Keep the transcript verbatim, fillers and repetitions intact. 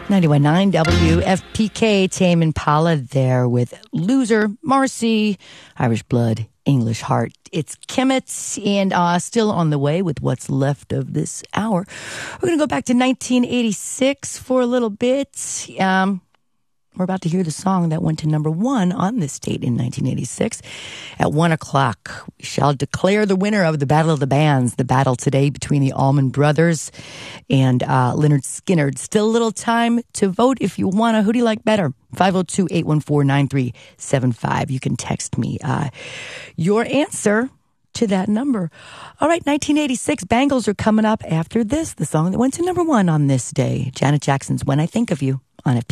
ninety-one point nine W F P K, Tame Impala there with Loser, Marcy, Irish Blood, English Heart. It's Kemet, and uh, still on the way with what's left of this hour. We're going to go back to nineteen eighty-six for a little bit. Um, we're about to hear the song that went to number one on this date in nineteen eighty-six. At one o'clock, we shall declare the winner of the Battle of the Bands, the battle today between the Allman Brothers and uh, Lynyrd Skynyrd. Still a little time to vote if you want to. Who do you like better? five oh two, eight one four, nine three seven five. You can text me uh, your answer to that number. All right, nineteen eighty-six, Bangles are coming up after this, the song that went to number one on this day. Janet Jackson's When I Think of You on F P